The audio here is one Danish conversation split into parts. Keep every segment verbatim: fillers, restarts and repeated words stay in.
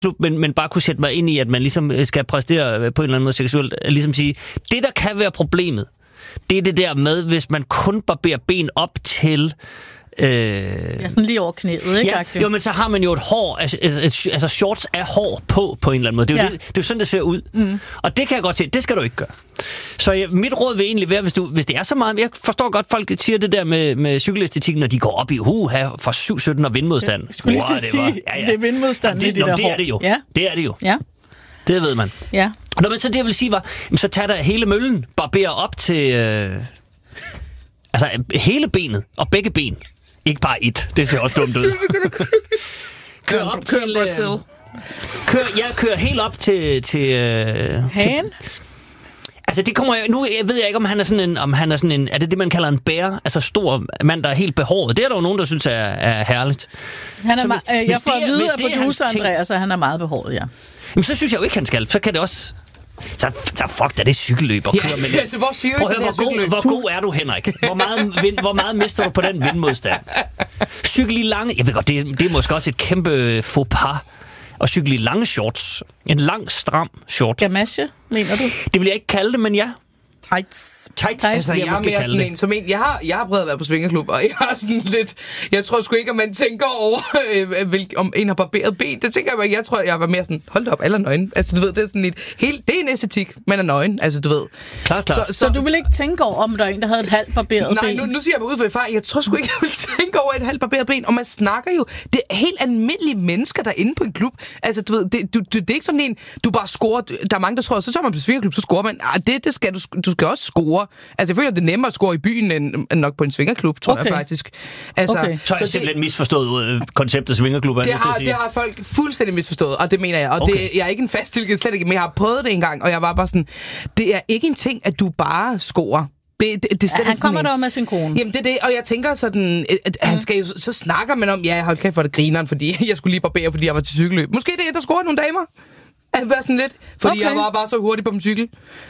swingerklub, men, men bare kunne sætte mig ind i, at man ligesom skal præstere på en eller anden måde seksuelt. Ligesom sige, det der kan være problemet, det er det der med, hvis man kun barberer ben op til... Øh, ja, sådan lige over knæet, ikke? Ja, jo, men så har man jo et hår, altså, altså shorts er hår på, på en eller anden måde. Det er jo, ja. det, det er jo sådan, det ser ud. Mm. Og det kan jeg godt se, det skal du ikke gøre. Så jeg, mit råd vil egentlig være, hvis, du, hvis det er så meget... Jeg forstår godt, folk siger det der med, med cykelæstetikken, når de går op i huha for syv sytten og vindmodstand. Jeg skulle lige til at sige, det, ja, ja. det er vindmodstand. Det, det, de der det er det jo. Ja. Det er det jo. Ja. Det ved man. Ja. Nå, men så det, jeg vil sige var, så tag der hele møllen, barberer op til... Øh, altså, hele benet og begge ben. Ikke bare et. Det ser også dumt ud. Kør op til... Øh, kør, jeg kører helt op til... til øh, Hagen? Altså, det kommer jeg... Nu jeg ved jeg ikke, om han er sådan en... Om han er sådan en... Er det det, man kalder en bærer? Altså, stor mand, der er helt behåret. Det er der jo nogen, der synes er, er herligt. Han er ma- hvis, jeg får at vide af producer ting, Andreas, at han er meget behåret, ja. Jamen, så synes jeg jo ikke, han skal. Så kan det også... Så, så fuck da, det er cykelløb at køre med det. Altså, hvor seriøst er det hvor, god, hvor god er du, Henrik? Hvor meget, vind, hvor meget mister du på den vindmodstand? Cykel i lange... Jeg ved godt, det, det er måske også et kæmpe faux pas. Og cykle i lange shorts. En lang, stram short. Gamasje, mener du? Det vil jeg ikke kalde det, men ja. Tights. Tights, altså, jeg, jeg er mere sådan en, som en, jeg har, jeg har prøvet at være på swingerklub, og jeg har sådan lidt, jeg tror sgu ikke, at man tænker over, øh, hvil, om en har barberet ben, det tænker jeg, jeg tror, jeg var mere sådan, hold da op, alle er nøgen. Altså, du ved, det er sådan et, helt, det er en æstetik, man er nøgen, altså, du ved. Klart, klart. Så, så, så du vil ikke tænke over, om der er en, der havde et halvt barberet nej, ben? Nej, nu, nu siger jeg mig ud for erfaring, jeg tror sgu ikke, jeg vil tænke over et halvt barberet ben, og man snakker jo, det er helt almindelige mennesker, der er inde på en klub. Altså, du ved, det, du, du, det er ikke sådan en, du bare scorer, der er mange, der tror, så tager man på swingerklub, så scorer man. Ah, det, det skal du, du skal også score. Altså, jeg føler, det er nemmere at score i byen, end, end nok på en swingerklub, tror okay. jeg faktisk. Altså, okay. Så er jeg simpelthen det, misforstået øh, konceptet swingerklub. Det har, det har folk fuldstændig misforstået, og det mener jeg. Og okay. det, jeg er ikke en fast tilgivet, slet ikke, men jeg har prøvet det engang, og jeg var bare sådan, det er ikke en ting, at du bare scorer. Det, det, det ja, han kommer der med sin kone. Jamen, det er det, og jeg tænker sådan, at han mm. skal jo, så snakker man om, ja, hold kæft for det grineren, fordi jeg skulle lige barbere, fordi jeg var til cykelløb. Måske det er, der scorer nogle damer. At være sådan lidt, fordi okay. jeg var bare så hurtig på min cykel.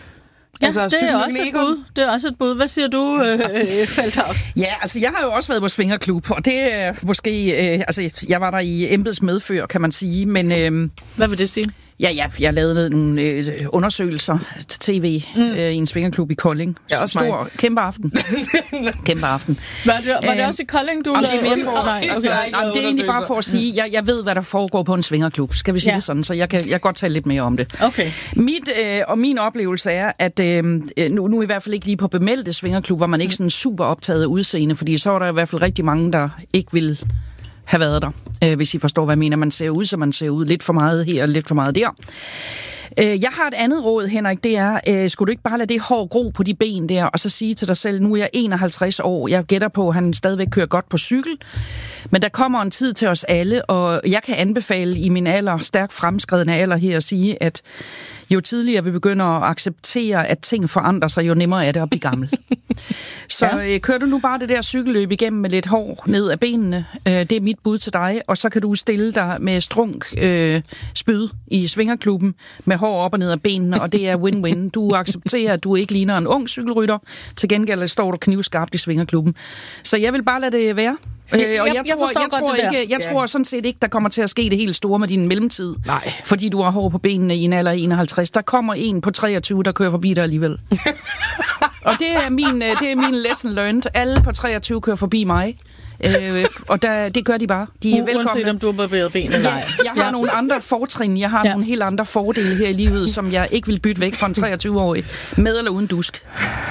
Ja, altså, det er også et bud. Det er også et bud. Hvad siger du, øh, Feldhaus? Ja, altså jeg har jo også været på swingerklub, og det er måske... Øh, altså, jeg var der i embeds medfør, kan man sige, men... Øh, Hvad vil det sige? Ja, ja, jeg lavede nogle øh, undersøgelser til tv mm. øh, i en swingerklub i Kolding. Ja, også stor, mig. Kæmpe aften. Kæmpe aften. Var det, var det også i Kolding, du lavede undersøgelser? Nej, okay. Nej, det er egentlig bare for at sige, jeg, jeg ved, hvad der foregår på en swingerklub. Skal vi sige ja. det sådan, så jeg kan, jeg kan godt tale lidt mere om det. Okay. Mit øh, og min oplevelse er, at øh, nu, nu i hvert fald ikke lige på bemeldte swingerklub, var man ikke sådan super optaget af udseende, fordi så var der i hvert fald rigtig mange, der ikke ville have været der, øh, hvis I forstår, hvad jeg mener. Man ser ud, så man ser ud lidt for meget her og lidt for meget der. Øh, jeg har et andet råd, Henrik, det er, øh, skulle du ikke bare lade det hår gro på de ben der, og så sige til dig selv, nu er jeg enoghalvtreds år, jeg gætter på, at han stadigvæk kører godt på cykel, men der kommer en tid til os alle, og jeg kan anbefale i min alder, stærkt fremskredende alder her, at sige, at jo tidligere vi begynder at acceptere, at ting forandrer sig, jo nemmere er det at blive gammel. Så ja. øh, kører du nu bare det der cykelløb igennem med lidt hår ned ad benene. Øh, det er mit bud til dig. Og så kan du stille dig med strunk øh, spyd i svingerklubben med hår op og ned ad benene, og det er win-win. Du accepterer, at du ikke ligner en ung cykelrytter. Til gengæld står du knivskarpt i svingerklubben. Så jeg vil bare lade det være. Øh, og jeg, jeg, jeg tror, jeg, tror, ikke, jeg ja. tror sådan set ikke, der kommer til at ske det helt store med din mellemtid. Nej. Fordi du har hår på benene i en alder af enoghalvtreds. Der kommer en på treogtyve, der kører forbi dig alligevel. Og det er min, det er min lesson learned. Alle på treogtyve kører forbi mig. Øh, og der, det gør de bare. De er velkomne. Uanset om du har barberet ben eller ej. Jeg har ja. nogle andre fortrin. Jeg har ja. nogle helt andre fordele her i livet, som jeg ikke vil bytte væk fra en treogtyve-årig. Med eller uden dusk.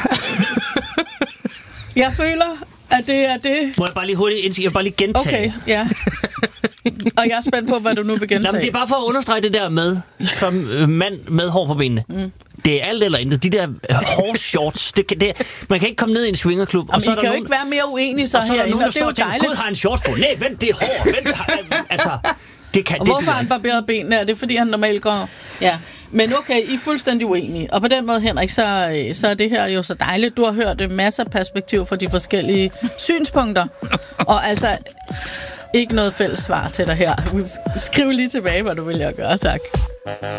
Jeg føler, at det er det... Må jeg bare lige hurtigt jeg vil bare lige gentage? Okay, ja. Og jeg er spændt på, hvad du nu vil gentage. Jamen, det er bare for at understrege det der med, som mand med hår på benene. Mm. Det er alt eller intet. De der hårshorts, det, det, man kan ikke komme ned i en swingerklub. Jamen, og så I kan jo ikke være mere uenige så, så herinde, og, og det er jo dejligt. Gud har en shorts på. Nej, vent, det er hår. Vent, altså, det kan, og det, hvorfor har han barberet benene? Er det, fordi han normalt går... Ja. Men okay, I er fuldstændig uenige. Og på den måde, Henrik, så, så er det her jo så dejligt. Du har hørt masser af perspektiv fra de forskellige synspunkter. Og altså, ikke noget fælles svar til dig her. Skriv lige tilbage, hvad du vil gøre, tak.